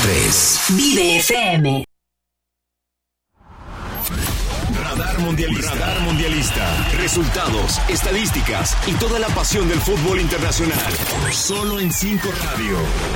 93. Vive FM. Radar Mundialista. Resultados, estadísticas y toda la pasión del fútbol internacional. Solo en 5 Radio.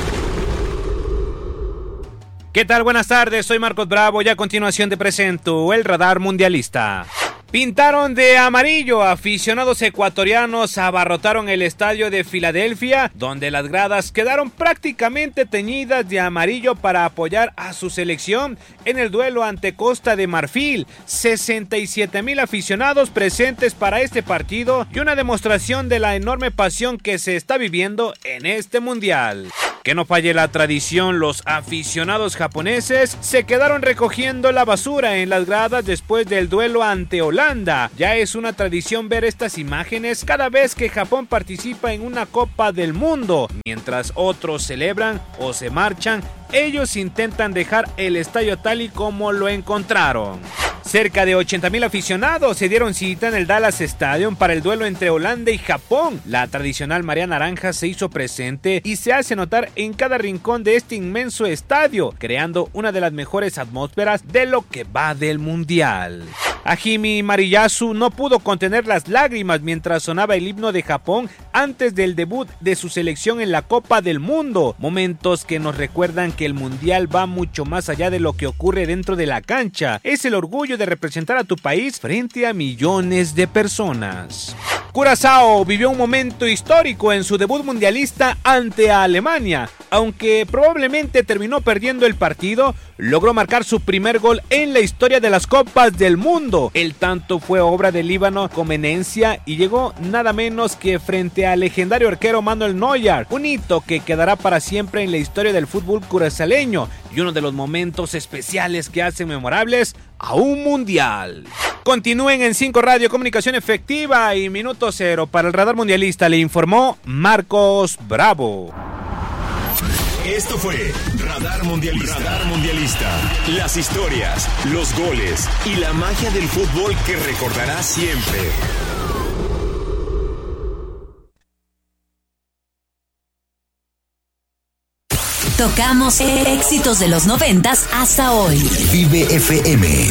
¿Qué tal? Buenas tardes, soy Marcos Bravo y a continuación te presento el Radar Mundialista. Pintaron de amarillo, aficionados ecuatorianos abarrotaron el estadio de Filadelfia, donde las gradas quedaron prácticamente teñidas de amarillo para apoyar a su selección en el duelo ante Costa de Marfil. 67,000 aficionados presentes para este partido y una demostración de la enorme pasión que se está viviendo en este mundial. Que no falle la tradición, los aficionados japoneses se quedaron recogiendo la basura en las gradas después del duelo ante Holanda. Ya es una tradición ver estas imágenes cada vez que Japón participa en una Copa del Mundo. Mientras otros celebran o se marchan, ellos intentan dejar el estadio tal y como lo encontraron. Cerca de 80,000 aficionados se dieron cita en el Dallas Stadium para el duelo entre Holanda y Japón. La tradicional marea naranja se hizo presente y se hace notar en cada rincón de este inmenso estadio, creando una de las mejores atmósferas de lo que va del mundial. Hajime Mariyasu no pudo contener las lágrimas mientras sonaba el himno de Japón antes del debut de su selección en la Copa del Mundo. Momentos que nos recuerdan que el mundial va mucho más allá de lo que ocurre dentro de la cancha. Es el orgullo de representar a tu país frente a millones de personas. Curazao vivió un momento histórico en su debut mundialista ante Alemania. Aunque probablemente terminó perdiendo el partido, logró marcar su primer gol en la historia de las Copas del Mundo. El tanto fue obra del Líbano con Menencia y llegó nada menos que frente al legendario arquero Manuel Neuer, un hito que quedará para siempre en la historia del fútbol curazaleño y uno de los momentos especiales que hacen memorables a un mundial. Continúen en 5 Radio, comunicación efectiva y minuto cero. Para el Radar Mundialista le informó Marcos Bravo. Esto fue Radar Mundialista. Las historias, los goles y la magia del fútbol que recordarás siempre. Tocamos éxitos de los 90s hasta hoy. Vive FM.